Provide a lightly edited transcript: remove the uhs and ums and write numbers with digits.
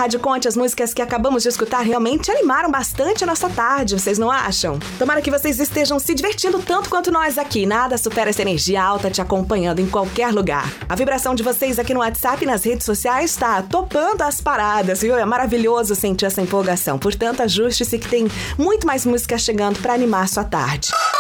tarde, Conte, as músicas que acabamos de escutar realmente animaram bastante a nossa tarde, vocês não acham? Tomara que vocês estejam se divertindo tanto quanto nós aqui. Nada supera essa energia alta te acompanhando em qualquer lugar. A vibração de vocês aqui no WhatsApp e nas redes sociais está topando as paradas, viu? É maravilhoso sentir essa empolgação. Portanto, ajuste-se que tem muito mais música chegando para animar sua tarde.